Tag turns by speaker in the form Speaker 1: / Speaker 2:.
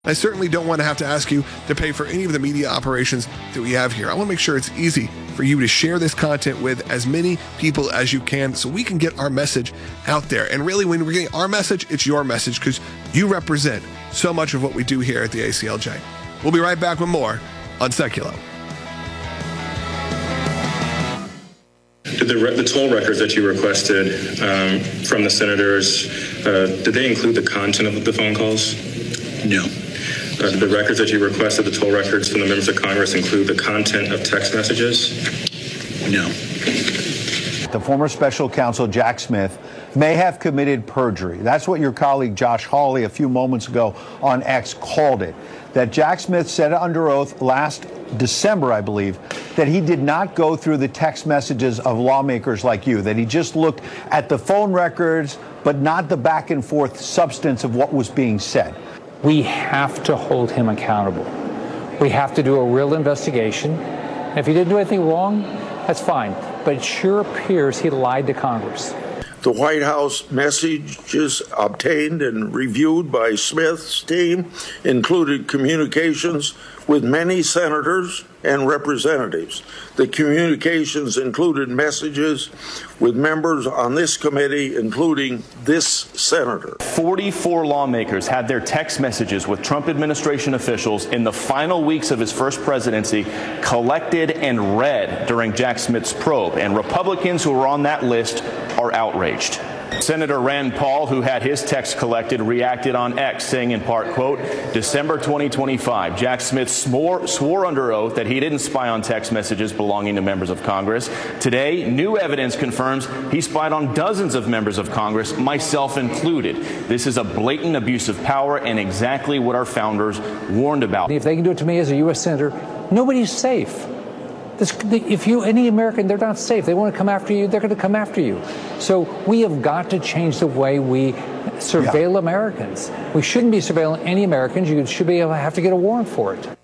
Speaker 1: I certainly don't want to have to ask you to pay for any of the media operations that we have here. I want to make sure it's easy for you to share this content with as many people as you can so we can get our message out there. And really, when we're getting our message, it's your message because you represent so much of what we do here at the ACLJ. We'll be right back with more on Seculo.
Speaker 2: Did the toll records that you requested from the senators, did they include the content of the phone calls?
Speaker 3: No.
Speaker 2: Did the records that you requested, the toll records from the members of Congress, include the content of text messages?
Speaker 3: No.
Speaker 4: The former special counsel Jack Smith may have committed perjury. That's what your colleague Josh Hawley a few moments ago on X called it. That Jack Smith said under oath last December, I believe, that he did not go through the text messages of lawmakers like you, that he just looked at the phone records, but not the back and forth substance of what was being said.
Speaker 5: We have to hold him accountable. We have to do a real investigation. And if he didn't do anything wrong, that's fine. But it sure appears he lied to Congress.
Speaker 6: The White House messages obtained and reviewed by Smith's team included communications with many senators and representatives. The communications included messages with members on this committee, including this senator.
Speaker 7: 44 lawmakers had their text messages with Trump administration officials in the final weeks of his first presidency collected and read during Jack Smith's probe, and Republicans who were on that list are outraged. Senator Rand Paul, who had his text collected, reacted on X, saying in part, quote, December 2025, Jack Smith swore under oath that he didn't spy on text messages belonging to members of Congress. Today, new evidence confirms he spied on dozens of members of Congress, myself included. This is a blatant abuse of power and exactly what our founders warned about.
Speaker 5: If they can do it to me as a U.S. Senator, nobody's safe. If any American, they're not safe. They want to come after you, they're going to come after you. So we have got to change the way we surveil Americans. We shouldn't be surveilling any Americans. You should be able to have to get a warrant for it.